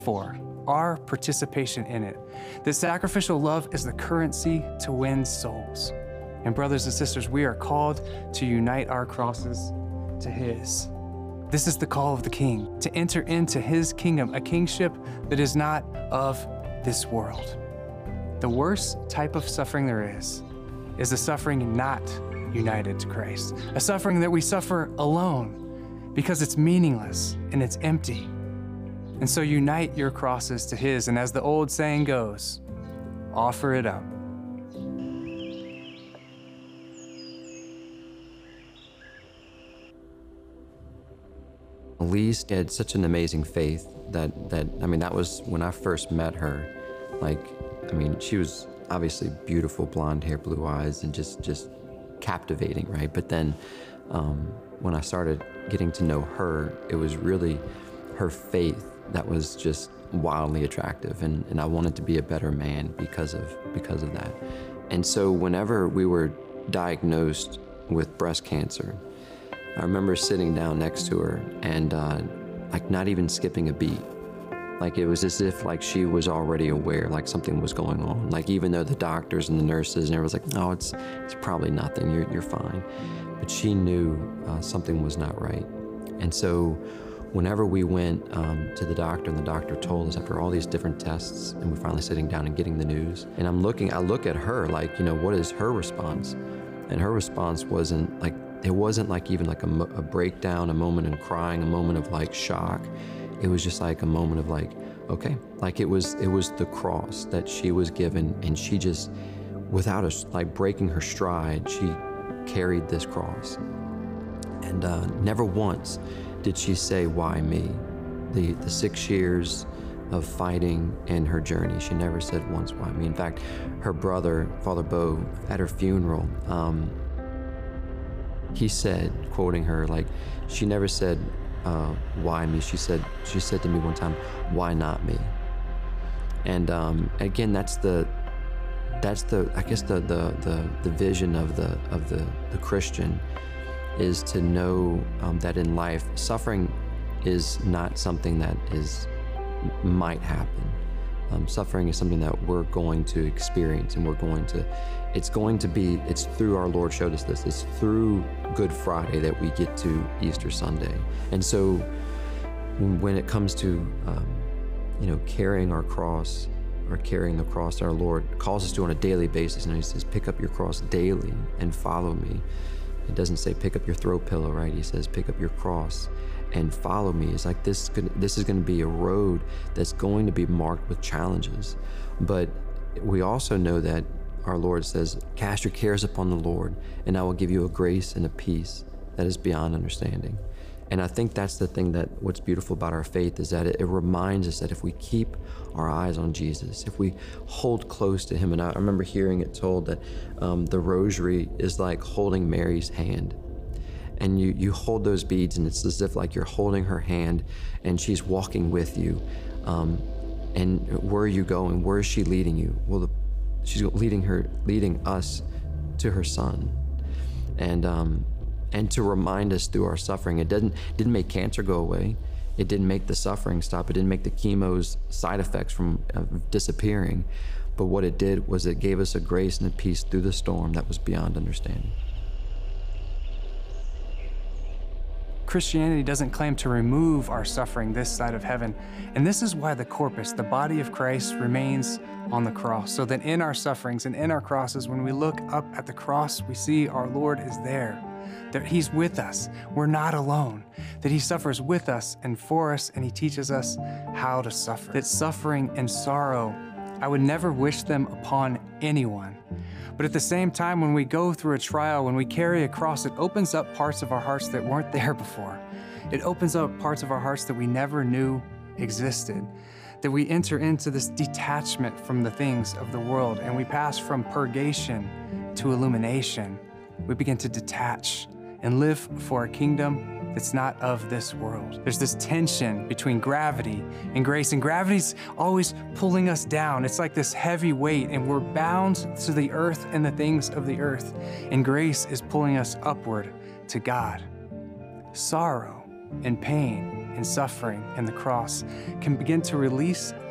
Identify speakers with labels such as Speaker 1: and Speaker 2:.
Speaker 1: for our participation in it. That sacrificial love is the currency to win souls. And brothers and sisters, we are called to unite our crosses to his. This is the call of the King, to enter into his kingdom, a kingship that is not of this world. The worst type of suffering there is a suffering not united to Christ, a suffering that we suffer alone because it's meaningless and it's empty. And so unite your crosses to his, and as the old saying goes, offer it up.
Speaker 2: Elise had such an amazing faith that was when I first met her. She was obviously beautiful, blonde hair, blue eyes, and just captivating, right? But then when I started getting to know her, it was really her faith that was just wildly attractive, and I wanted to be a better man because of that. And so whenever we were diagnosed with breast cancer, I remember sitting down next to her and not even skipping a beat. It was as if she was already aware, something was going on. Even though the doctors and the nurses and everyone was like, no, it's probably nothing, you're fine. But she knew something was not right. And so whenever we went to the doctor, and the doctor told us after all these different tests, and we're finally sitting down and getting the news, and I look at her what is her response? And her response wasn't it wasn't even a breakdown, a moment of crying, a moment of shock. It was just a moment of okay. It was the cross that she was given, and she just, without breaking her stride, she carried this cross. And never once did she say, why me? The 6 years of fighting and her journey, she never said once, why me? In fact, her brother, Father Bo, at her funeral, he said, quoting her, she never said, why me? She said to me one time, why not me? And again, that's the I guess the vision of the Christian, is to know that in life, suffering is not something that might happen. Suffering is something that we're going to experience, and it's through, our Lord showed us this, it's through Good Friday that we get to Easter Sunday. And so when it comes to, carrying our cross, or carrying the cross that our Lord calls us to on a daily basis, he says, pick up your cross daily and follow me. It doesn't say pick up your throw pillow, right? He says pick up your cross and follow me. It's this is going to be a road that's going to be marked with challenges. But we also know that our Lord says, cast your cares upon the Lord, and I will give you a grace and a peace that is beyond understanding. And I think that's the thing, that what's beautiful about our faith is that it reminds us that if we keep our eyes on Jesus, if we hold close to him, and I remember hearing it told that the rosary is like holding Mary's hand. And you hold those beads, and it's as if you're holding her hand and she's walking with you. And where are you going? Where is she leading you? Well, she's leading us to her son. And to remind us through our suffering, it didn't make cancer go away. It didn't make the suffering stop. It didn't make the chemo's side effects from disappearing. But what it did was it gave us a grace and a peace through the storm that was beyond understanding.
Speaker 1: Christianity doesn't claim to remove our suffering this side of heaven. And this is why the corpus, the body of Christ, remains on the cross. So that in our sufferings and in our crosses, when we look up at the cross, we see our Lord is there, that he's with us. We're not alone, that he suffers with us and for us, and he teaches us how to suffer. That suffering and sorrow, I would never wish them upon anyone. But at the same time, when we go through a trial, when we carry a cross, it opens up parts of our hearts that weren't there before. It opens up parts of our hearts that we never knew existed. That we enter into this detachment from the things of the world, and we pass from purgation to illumination. We begin to detach and live for a kingdom that's not of this world. There's this tension between gravity and grace, and gravity's always pulling us down. It's like this heavy weight, and we're bound to the earth and the things of the earth, and grace is pulling us upward to God. Sorrow and pain and suffering and the cross can begin to release